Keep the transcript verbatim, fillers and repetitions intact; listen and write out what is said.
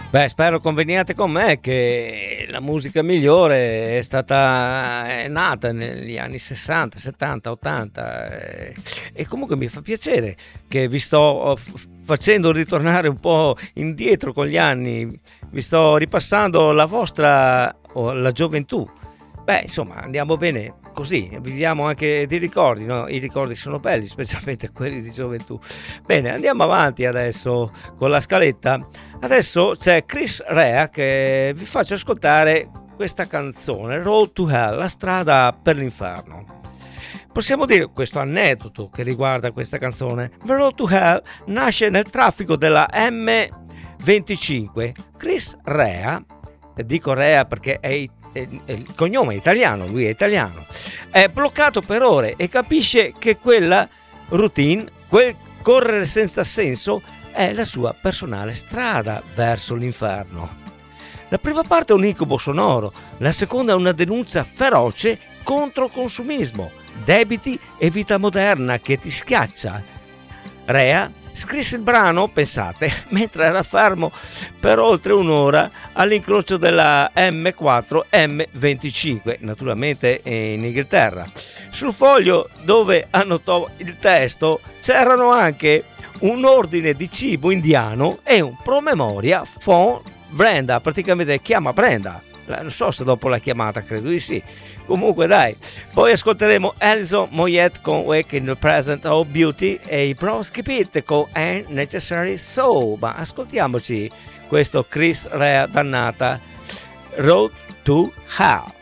Beh, spero conveniate con me che la musica migliore è stata è nata negli anni sessanta, settanta, ottanta e, e comunque mi fa piacere che vi sto facendo ritornare un po' indietro con gli anni, vi sto ripassando la vostra oh, la gioventù. Beh, insomma, andiamo bene così, viviamo anche di ricordi, no? I ricordi sono belli, specialmente quelli di gioventù. Bene, andiamo avanti adesso con la scaletta. Adesso c'è Chris Rea che vi faccio ascoltare questa canzone, Road to Hell, la strada per l'inferno. Possiamo dire questo aneddoto che riguarda questa canzone. The Road to Hell nasce nel traffico della M venticinque. Chris Rea, dico Rea perché è il cognome è italiano, lui è italiano, è bloccato per ore e capisce che quella routine, quel correre senza senso è la sua personale strada verso l'inferno. La prima parte è un incubo sonoro, la seconda è una denuncia feroce contro il consumismo, debiti e vita moderna che ti schiaccia. Rea scrisse il brano, pensate, mentre era fermo per oltre un'ora all'incrocio della M quattro M venticinque, naturalmente in Inghilterra. Sul foglio dove annotò il testo c'erano anche un ordine di cibo indiano e un promemoria phone Brenda, praticamente chiama Brenda. Non so se dopo la chiamata, credo di sì. Comunque dai, poi ascolteremo Alison Moyet con Wake in the Present of Beauty e i Broski Pit con Ain't Necessary So. Ma ascoltiamoci questo Chris Rea dannata, Road to Hell.